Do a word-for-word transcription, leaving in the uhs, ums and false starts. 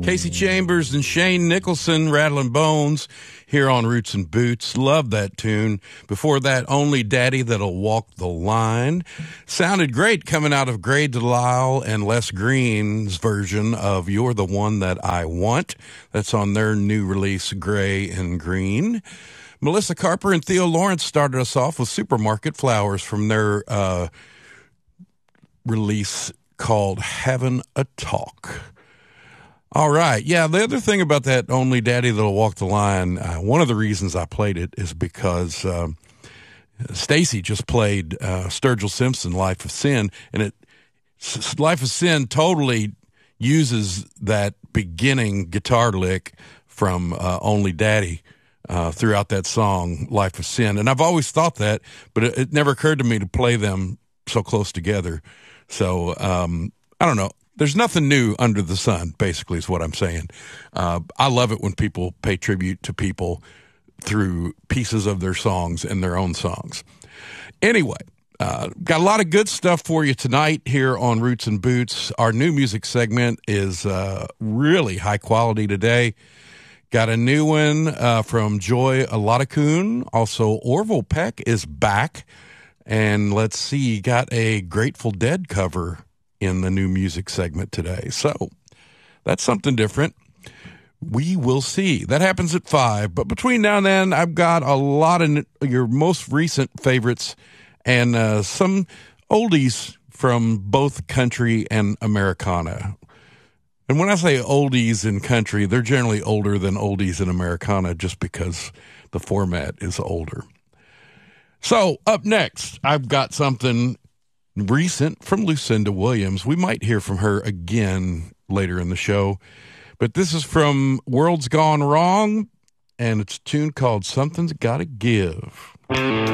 Casey Chambers and Shane Nicholson, Rattling Bones, here on Roots and Boots. Love that tune. Before that, Only Daddy That'll Walk the Line. Sounded great coming out of Gray Delisle and Les Green's version of You're the One That I Want. That's on their new release, Gray and Green. Melissa Carper and Theo Lawrence started us off with Supermarket Flowers from their uh, release called Having a Talk. All right. Yeah, the other thing about that Only Daddy That'll Walk the Line, uh, one of the reasons I played it is because um, Stacy just played uh, Sturgill Simpson, Life of Sin, and it S- Life of Sin totally uses that beginning guitar lick from uh, Only Daddy uh, throughout that song, Life of Sin. And I've always thought that, but it, it never occurred to me to play them so close together. So, um, I don't know. There's nothing new under the sun, basically, is what I'm saying. Uh, I love it when people pay tribute to people through pieces of their songs and their own songs. Anyway, uh, got a lot of good stuff for you tonight here on Roots and Boots. Our new music segment is uh, really high quality today. Got a new one uh, from Joy Aladakun. Also, Orville Peck is back. And let's see, got a Grateful Dead cover in the new music segment today. So that's something different. We will see. That happens at five. But between now and then, I've got a lot of your most recent favorites and uh, some oldies from both country and Americana. And when I say oldies in country, they're generally older than oldies in Americana just because the format is older. So up next, I've got something recent from Lucinda Williams. We might hear from her again later in the show, but this is from World's Gone Wrong, and it's a tune called Something's Gotta Give.